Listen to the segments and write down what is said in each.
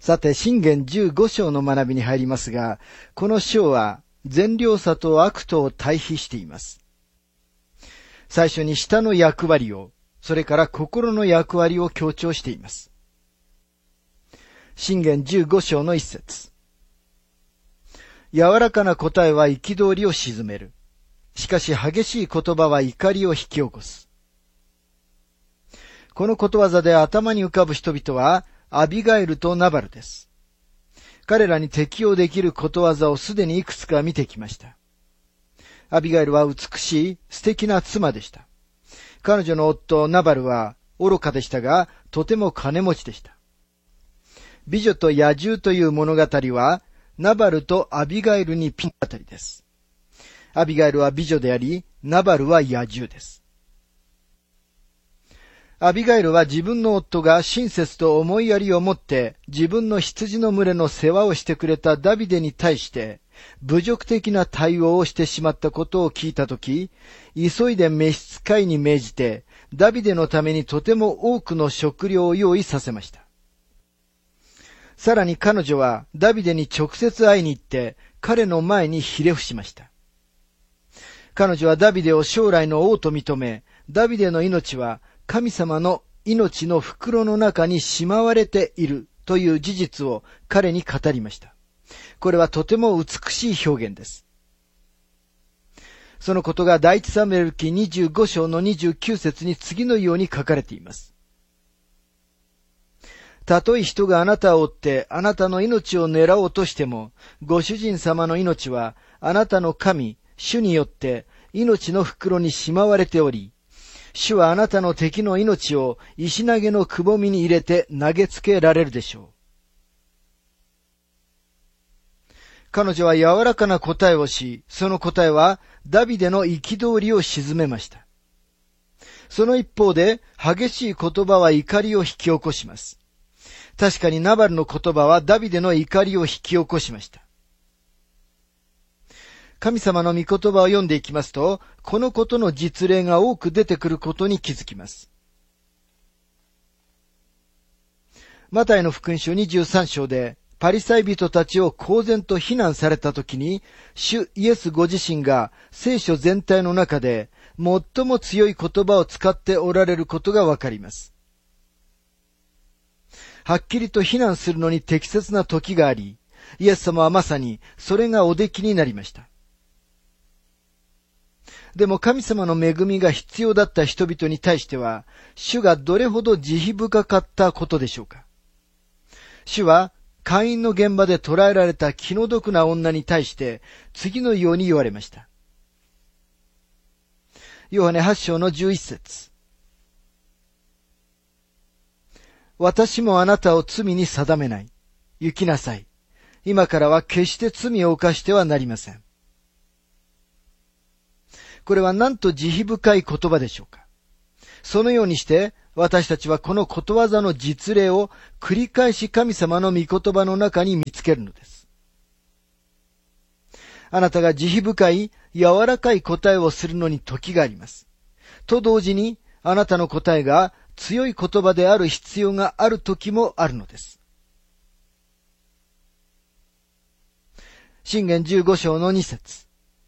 さて、箴言15章の学びに入りますが、この章は善良さと悪とを対比しています。最初に舌の役割を、それから心の役割を強調しています。箴言15章の一節。柔らかな答えは憤りを鎮める。しかし激しい言葉は怒りを引き起こす。このことわざで頭に浮かぶ人々はアビガイルとナバルです。彼らに適用できることわざをすでにいくつか見てきました。アビガイルは美しい素敵な妻でした。彼女の夫ナバルは愚かでしたが、とても金持ちでした。美女と野獣という物語は、ナバルとアビガイルにぴったりです。アビガイルは美女であり、ナバルは野獣です。アビガイルは自分の夫が親切と思いやりを持って自分の羊の群れの世話をしてくれたダビデに対して侮辱的な対応をしてしまったことを聞いたとき、急いで召使いに命じてダビデのためにとても多くの食料を用意させました。さらに彼女はダビデに直接会いに行って彼の前にひれ伏しました。彼女はダビデを将来の王と認め、ダビデの命は神様の命の袋の中にしまわれているという事実を彼に語りました。これはとても美しい表現です。そのことが第一サムエル記25章の29節に次のように書かれています。たとえ人があなたを追ってあなたの命を狙おうとしても、ご主人様の命はあなたの神、主によって命の袋にしまわれており、主はあなたの敵の命を石投げのくぼみに入れて投げつけられるでしょう。彼女は柔らかな答えをし、その答えはダビデの憤りを鎮めました。その一方で激しい言葉は怒りを引き起こします。確かにナバルの言葉はダビデの怒りを引き起こしました。神様の御言葉を読んでいきますと、このことの実例が多く出てくることに気づきます。マタイの福音書23章で、パリサイ人たちを公然と非難されたときに、主イエスご自身が聖書全体の中で最も強い言葉を使っておられることがわかります。はっきりと非難するのに適切な時があり、イエス様はまさにそれがおできになりました。でも神様の恵みが必要だった人々に対しては、主がどれほど慈悲深かったことでしょうか。主は会員の現場で捕らえられた気の毒な女に対して次のように言われました。ヨハネ8章の11節。私もあなたを罪に定めない。行きなさい。今からは決して罪を犯してはなりません。これはなんと慈悲深い言葉でしょうか。そのようにして私たちはこのことわざの実例を繰り返し神様の御言葉の中に見つけるのです。あなたが慈悲深い柔らかい答えをするのに時があります。と同時にあなたの答えが強い言葉である必要がある時もあるのです。箴言15章の2節。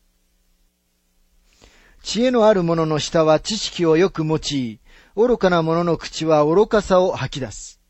知恵のある者の舌は知識をよく用い、愚かな者の口は愚かさを吐き出す。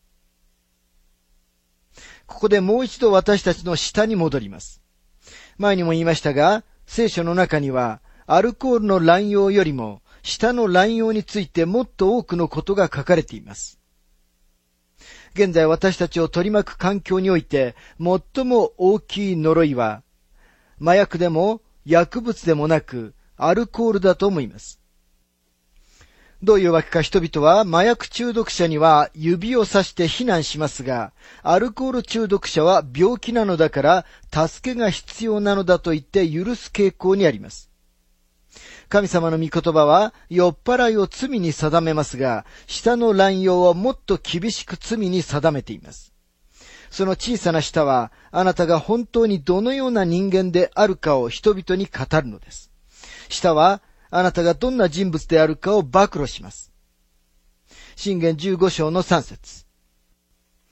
ここでもう一度私たちの舌に戻ります。前にも言いましたが、聖書の中には、アルコールの乱用よりも、舌の乱用についてもっと多くのことが書かれています。現在私たちを取り巻く環境において、最も大きい呪いは、麻薬でも薬物でもなく、アルコールだと思います。どういうわけか人々は麻薬中毒者には指をさして非難しますが、アルコール中毒者は病気なのだから助けが必要なのだと言って許す傾向にあります。神様の御言葉は酔っ払いを罪に定めますが、舌の乱用をもっと厳しく罪に定めています。その小さな舌はあなたが本当にどのような人間であるかを人々に語るのです。舌はあなたがどんな人物であるかを暴露します。箴言15章の3節。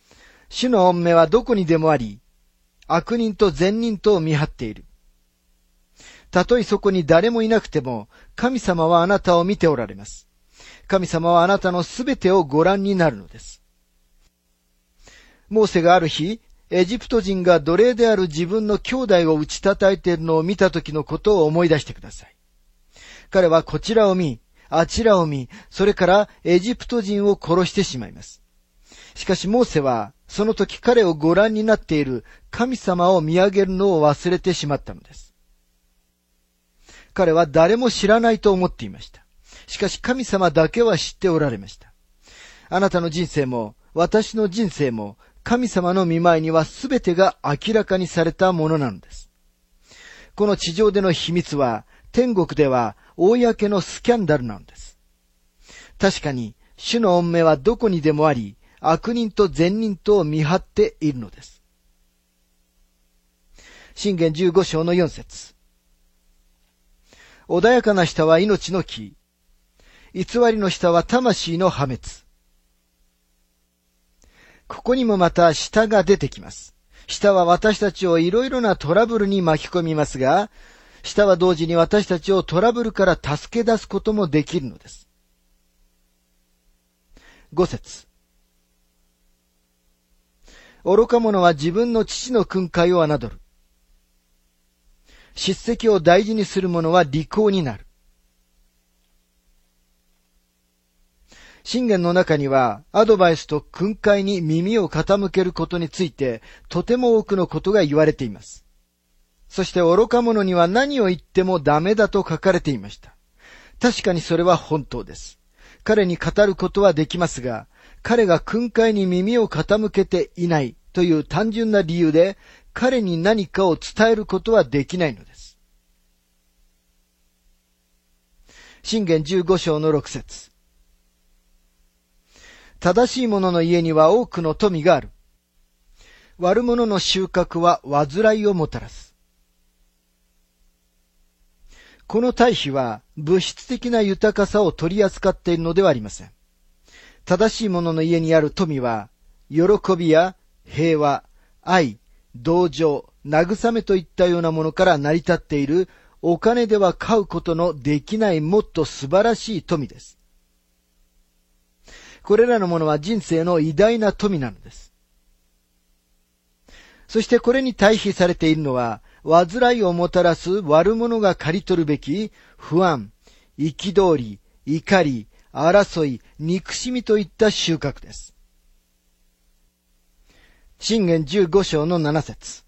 主の御目はどこにでもあり、悪人と善人とを見張っている。たとえそこに誰もいなくても、神様はあなたを見ておられます。神様はあなたのすべてをご覧になるのです。モーセがある日、エジプト人が奴隷である自分の兄弟を打ち叩いているのを見た時のことを思い出してください。彼はこちらを見、あちらを見、それからエジプト人を殺してしまいます。しかしモーセは、その時彼をご覧になっている神様を見上げるのを忘れてしまったのです。彼は誰も知らないと思っていました。しかし神様だけは知っておられました。あなたの人生も、私の人生も、神様の御前には全てが明らかにされたものなのです。この地上での秘密は、天国では公のスキャンダルなのです。確かに、主の御目はどこにでもあり、悪人と善人とを見張っているのです。箴言15章の4節。穏やかな舌は命の木、偽りの舌は魂の破滅。ここにもまた舌が出てきます。舌は私たちをいろいろなトラブルに巻き込みますが、舌は同時に私たちをトラブルから助け出すこともできるのです。5節。愚か者は自分の父の訓戒を侮る。叱責を大事にする者は利口になる。箴言の中には、アドバイスと訓戒に耳を傾けることについて、とても多くのことが言われています。そして愚か者には何を言ってもダメだと書かれていました。確かにそれは本当です。彼に語ることはできますが、彼が訓戒に耳を傾けていないという単純な理由で、彼に何かを伝えることはできないのです。箴言15章の6節。正しい者の家には多くの富がある。悪者の収穫は煩いをもたらす。この対比は物質的な豊かさを取り扱っているのではありません。正しい者の家にある富は、喜びや平和、愛、同情、慰めといったようなものから成り立っているお金では買うことのできないもっと素晴らしい富です。これらのものは人生の偉大な富なのです。そしてこれに対比されているのは、煩いをもたらす悪者が刈り取るべき不安、憤り、怒り、争い、憎しみといった収穫です。箴言15章の7節。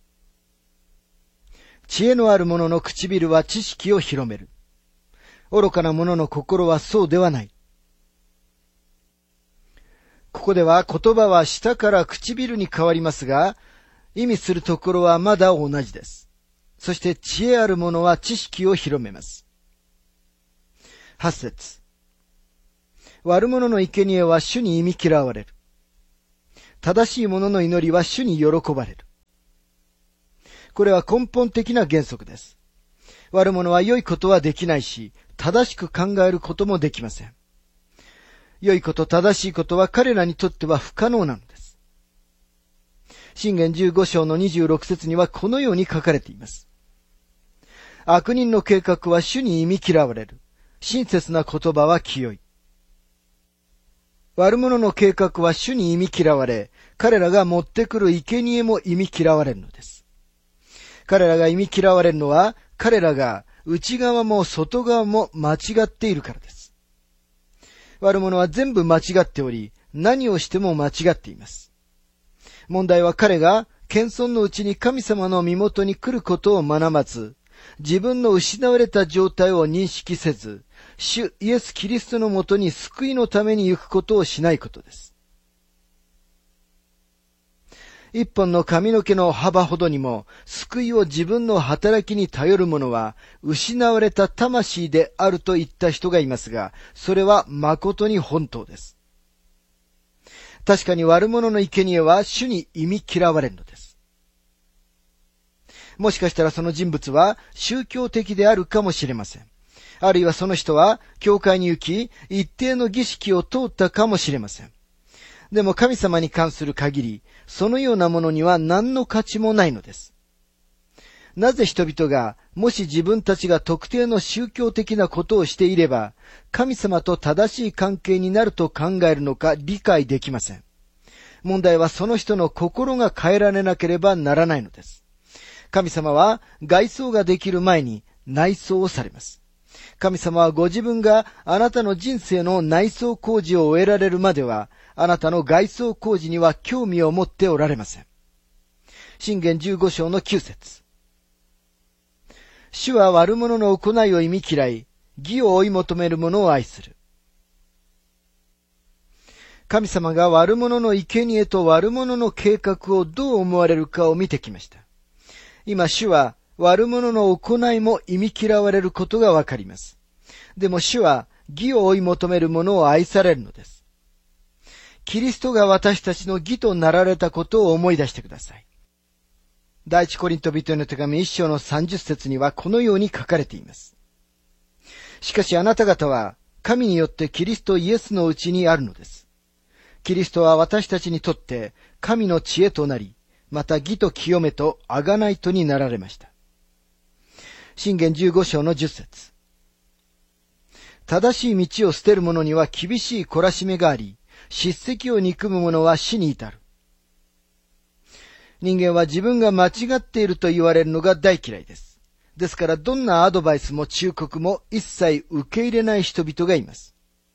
知恵のある者の唇は知識を広める。愚かな者の心はそうではない。ここでは言葉は舌から唇に変わりますが、意味するところはまだ同じです。そして知恵ある者は知識を広めます。8節。悪者の生贄は主に忌み嫌われる。正しい者の祈りは主に喜ばれる。これは根本的な原則です。悪者は良いことはできないし、正しく考えることもできません。良いこと、正しいことは彼らにとっては不可能なのです。箴言15章の26節にはこのように書かれています。悪人の計画は主に忌み嫌われる。親切な言葉は清い。悪者の計画は主に忌み嫌われ、彼らが持ってくる生贄も忌み嫌われるのです。彼らが忌み嫌われるのは、彼らが内側も外側も間違っているからです。悪者は全部間違っており、何をしても間違っています。問題は彼が謙遜のうちに神様の身元に来ることを学ばず、自分の失われた状態を認識せず、主イエス・キリストのもとに救いのために行くことをしないことです。一本の髪の毛の幅ほどにも救いを自分の働きに頼る者は失われた魂であると言った人がいますが、それは誠に本当です。確かに悪者の生贄は主に忌み嫌われるのです。もしかしたらその人物は宗教的であるかもしれません。あるいはその人は教会に行き、一定の儀式を通ったかもしれません。 でも神様に関する限り、そのようなものには何の価値もないのです。なぜ人々が、もし自分たちが特定の宗教的なことをしていれば、神様と正しい関係になると考えるのか理解できません。問題はその人の心が変えられなければならないのです。神様は外装ができる前に内装をされます。神様はご自分があなたの人生の内装工事を終えられるまでは、あなたの外装工事には興味を持っておられません。箴言15章の9節。主は悪者の行いを忌み嫌い、義を追い求める者を愛する。神様が悪者の生贄と悪者の計画をどう思われるかを見てきました。今主は悪者の行いも忌み嫌われることがわかります。でも主は義を追い求める者を愛されるのです。キリストが私たちの義となられたことを思い出してください。第一コリント人への手紙1章の30節にはこのように書かれています。しかしあなた方は神によってキリストイエスのうちにあるのです。キリストは私たちにとって神の知恵となり、また義と清めと贖いとになられました。箴言15章の10節。正しい道を捨てる者には厳しい懲らしめがあり、叱責を憎む者は死に至る。人間は自分が間違っていると言われるのが大嫌いです。ですからどんなアドバイスも忠告も一切受け入れない人々がいます。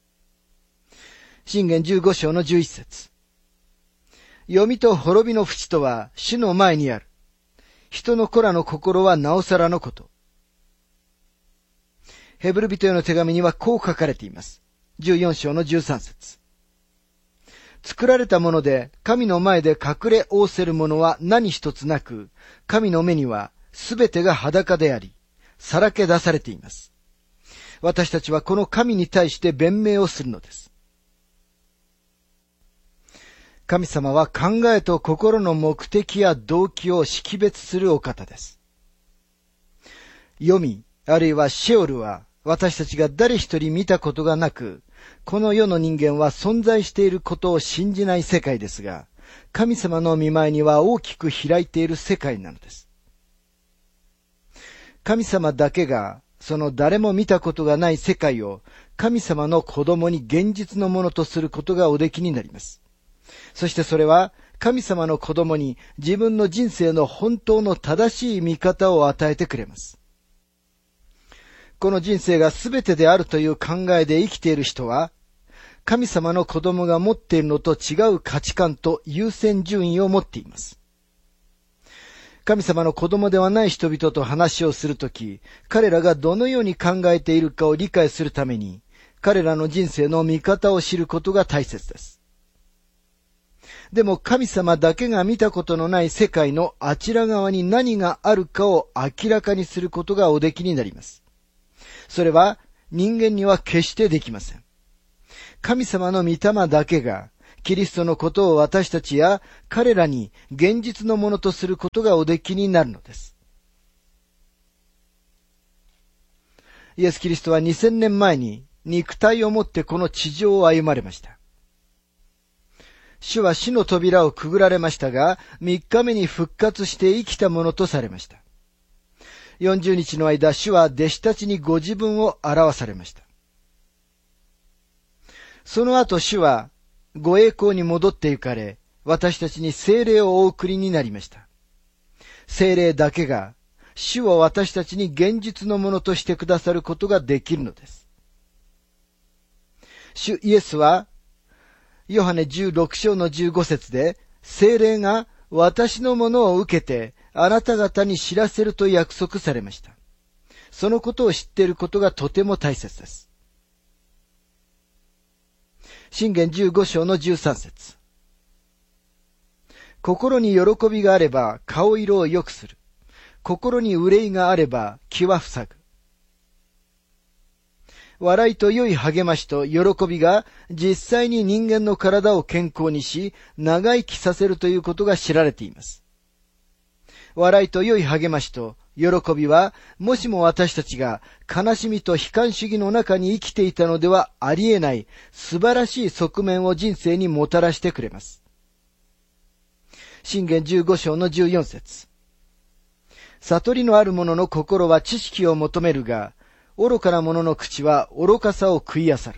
箴言15章の11節。読みと滅びの淵とは主の前にある。人の子らの心はなおさらのこと。ヘブル人への手紙にはこう書かれています。14章の13節。作られたもので神の前で隠れ仰せるものは何一つなく、神の目にはすべてが裸であり、さらけ出されています。私たちはこの神に対して弁明をするのです。神様は考えと心の目的や動機を識別するお方です。読み、あるいはシェオルは私たちが誰一人見たことがなく、この世の人間は存在していることを信じない世界ですが、神様の御前には大きく開いている世界なのです。神様だけが、その誰も見たことがない世界を神様の子供に現実のものとすることがおできになります。そしてそれは神様の子供に自分の人生の本当の正しい見方を与えてくれます。この人生が全てであるという考えで生きている人は、神様の子供が持っているのと違う価値観と優先順位を持っています。神様の子供ではない人々と話をするとき、彼らがどのように考えているかを理解するために、彼らの人生の見方を知ることが大切です。でも神様だけが見たことのない世界のあちら側に何があるかを明らかにすることがおできになります。それは人間には決してできません。神様の御霊だけがキリストのことを私たちや彼らに現実のものとすることがおできになるのです。イエス・キリストは2000年前に肉体をもってこの地上を歩まれました。主は死の扉をくぐられましたが、3日目に復活して生きたものとされました。40日の間、主は弟子たちにご自分を表されました。その後、主はご栄光に戻って行かれ、私たちに聖霊をお送りになりました。聖霊だけが、主を私たちに現実のものとしてくださることができるのです。主イエスは、ヨハネ16章の15節で、聖霊が私のものを受けて、あなた方に知らせると約束されました。そのことを知っていることがとても大切です。箴言15章の13節。心に喜びがあれば顔色を良くする。心に憂いがあれば気は塞ぐ。笑いと良い励ましと喜びが実際に人間の体を健康にし、長生きさせるということが知られています。笑いと良い励ましと喜びは、もしも私たちが悲しみと悲観主義の中に生きていたのではありえない素晴らしい側面を人生にもたらしてくれます。箴言15章の14節。悟りのある者の心は知識を求めるが、愚かな者の口は愚かさを食い漁る。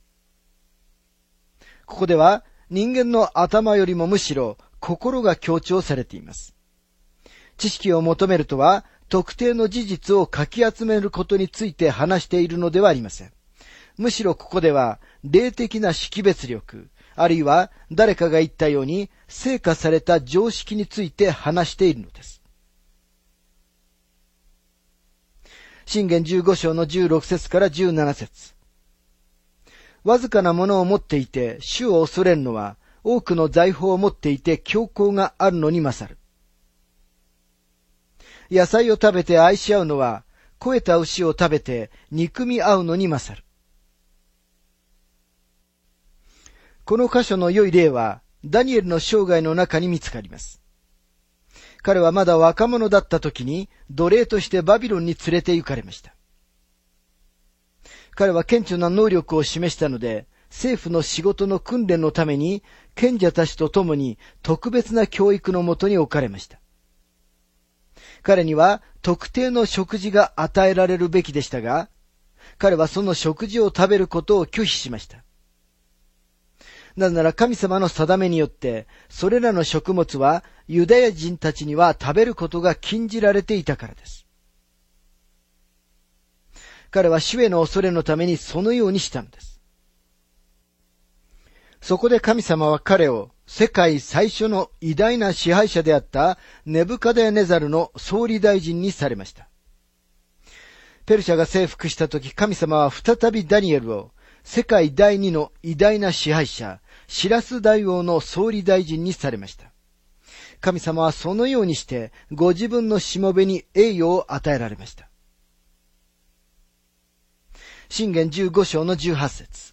ここでは人間の頭よりもむしろ心が強調されています。知識を求めるとは、特定の事実をかき集めることについて話しているのではありません。むしろここでは、霊的な識別力、あるいは誰かが言ったように、成果された常識について話しているのです。箴言15章の16節から17節。わずかなものを持っていて主を恐れるのは、多くの財宝を持っていて強行があるのに勝る。野菜を食べて愛し合うのは、肥えた牛を食べて憎み合うのに勝る。この箇所の良い例は、ダニエルの生涯の中に見つかります。彼はまだ若者だった時に奴隷としてバビロンに連れて行かれました。彼は顕著な能力を示したので、政府の仕事の訓練のために賢者たちと共に特別な教育のもとに置かれました。彼には特定の食事が与えられるべきでしたが、彼はその食事を食べることを拒否しました。なぜなら神様の定めによって、それらの食物はユダヤ人たちには食べることが禁じられていたからです。彼は主への恐れのためにそのようにしたのです。そこで神様は彼を世界最初の偉大な支配者であったネブカデネザルの総理大臣にされました。ペルシャが征服したとき、神様は再びダニエルを世界第二の偉大な支配者、シラス大王の総理大臣にされました。神様はそのようにしてご自分のしもべに栄誉を与えられました。箴言15章の18節。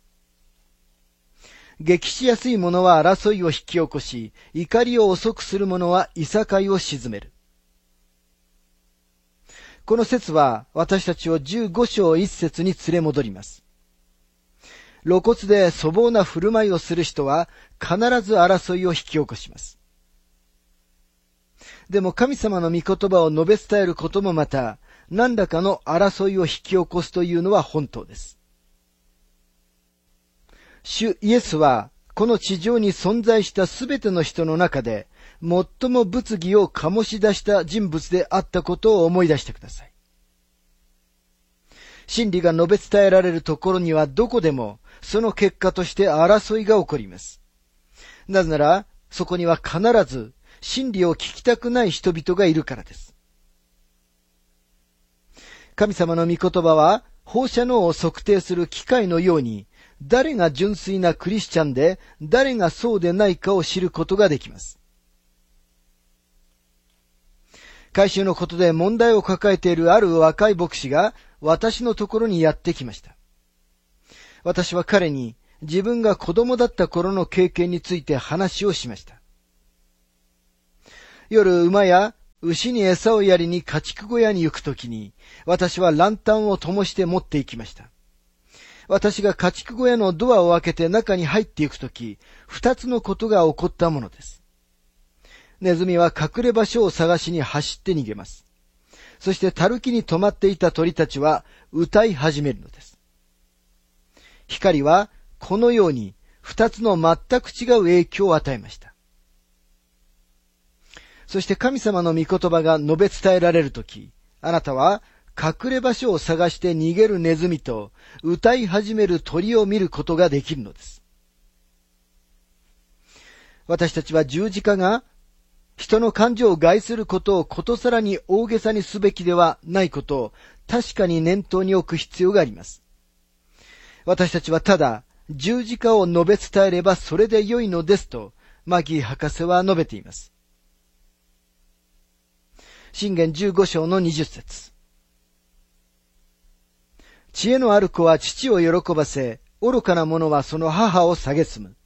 激しやすい者は争いを引き起こし、怒りを遅くする者はいさかいを鎮める。この説は私たちを15章1節に連れ戻ります。露骨で粗暴な振る舞いをする人は必ず争いを引き起こします。でも神様の御言葉を述べ伝えることもまた何らかの争いを引き起こすというのは本当です。主イエスはこの地上に存在したすべての人の中で最も物議を醸し出した人物であったことを思い出してください。真理が述べ伝えられるところにはどこでもその結果として争いが起こります。なぜならそこには必ず真理を聞きたくない人々がいるからです。神様の御言葉は放射能を測定する機械のように誰が純粋なクリスチャンで誰がそうでないかを知ることができます。改宗のことで問題を抱えているある若い牧師が私のところにやってきました。私は彼に自分が子供だった頃の経験について話をしました。夜馬や牛に餌をやりに家畜小屋に行くときに私はランタンを灯して持って行きました。私が家畜小屋のドアを開けて中に入っていくとき、二つのことが起こったものです。ネズミは隠れ場所を探しに走って逃げます。そしてたるきに止まっていた鳥たちは歌い始めるのです。光はこのように二つの全く違う影響を与えました。そして神様の御言葉が述べ伝えられるとき、あなたは隠れ場所を探して逃げるネズミと歌い始める鳥を見ることができるのです。私たちは十字架が人の感情を害することをことさらに大げさにすべきではないことを確かに念頭に置く必要があります。私たちはただ十字架を述べ伝えればそれで良いのですとマギー博士は述べています。箴言15章の20節。知恵のある子は父を喜ばせ、愚かな者はその母を蔑む。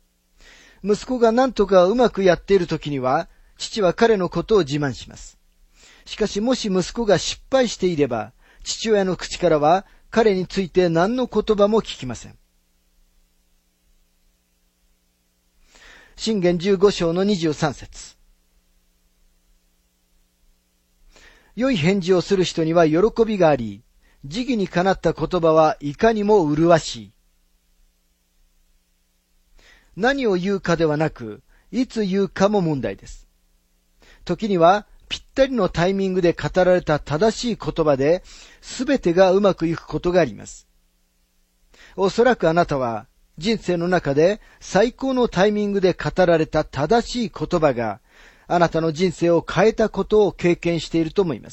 息子が何とかうまくやっているときには、父は彼のことを自慢します。 しかしもし息子が失敗していれば、父親の口からは彼について何の言葉も聞きません。箴言15章の23節。良い返事をする人には喜びがあり、時宜にかなった言葉はいかにも麗しい。何を言うかではなく、いつ言うかも問題です。時にはぴったりのタイミングで語られた正しい言葉で、すべてがうまくいくことがあります。おそらくあなたは、人生の中で最高のタイミングで語られた正しい言葉が、あなたの人生を変えたことを経験していると思います。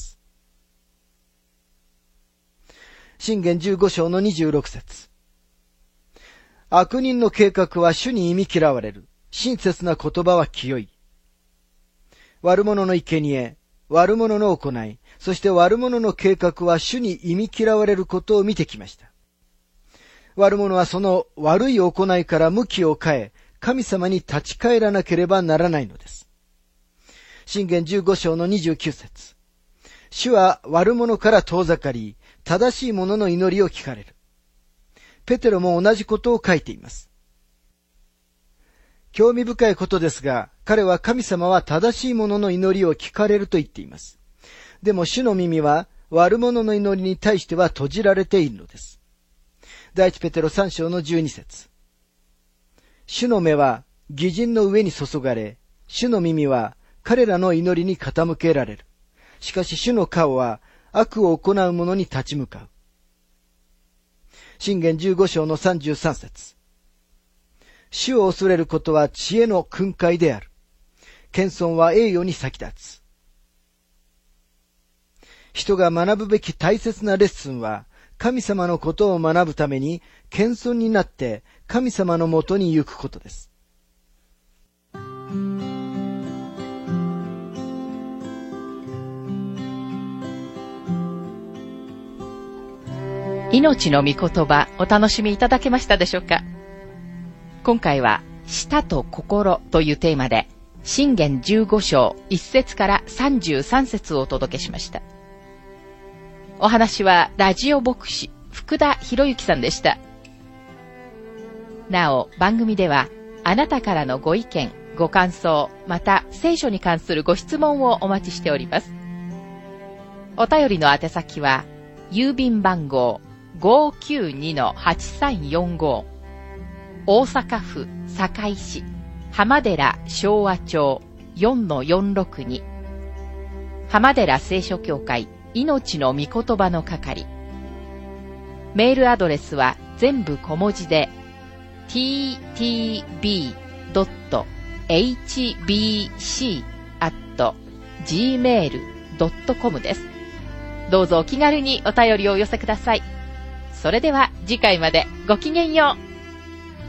箴言15章の26節。悪人の計画は主に忌み嫌われる。親切な言葉は清い。悪者の生贄、悪者の行い、そして悪者の計画は主に忌み嫌われることを見てきました。悪者はその悪い行いから向きを変え、神様に立ち返らなければならないのです。箴言15章の29節。主は悪者から遠ざかり、正しい者の祈りを聞かれる。ペテロも同じことを書いています。興味深いことですが、彼は神様は正しい者の祈りを聞かれると言っています。でも主の耳は悪者の祈りに対しては閉じられているのです。第一ペテロ3章の12節。主の目は義人の上に注がれ、主の耳は彼らの祈りに傾けられる。しかし主の顔は悪を行う者に立ち向かう。箴言15章の33節。主を恐れることは知恵の訓戒である。謙遜は栄誉に先立つ。人が学ぶべき大切なレッスンは、神様のことを学ぶために謙遜になって神様のもとに行くことです。 命の御言葉、お楽しみいただけましたでしょうか。今回は舌と心というテーマで、箴言15章1節から33節をお届けしました。お話はラジオ牧師福田博之さんでした。なお、番組ではあなたからのご意見、ご感想、また聖書に関するご質問をお待ちしております。お便りの宛先は郵便番号 592-8345 大阪府堺市浜寺昭和町 4-462 浜寺聖書協会命の御言葉の係。メールアドレスは全部小文字で ttb.hbc@gmail.com です。どうぞお気軽にお便りをお寄せください。それでは次回までごきげんよう。